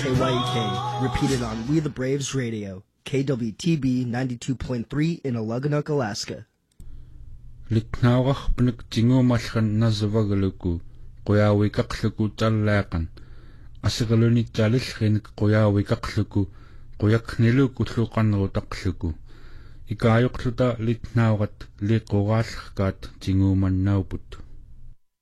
KYEK, repeated on We the Braves Radio, KWTB 92.3 in Aluganook, Alaska. Litnawach pnik tingumalhan nazavagaluku, Qoyawikakluku talakan, Asigaluni talilhin Qoyawikakluku, Qoyakniluku lukanrotakluku. Ikayokluta litnawat liqogalkat tinguman nauput.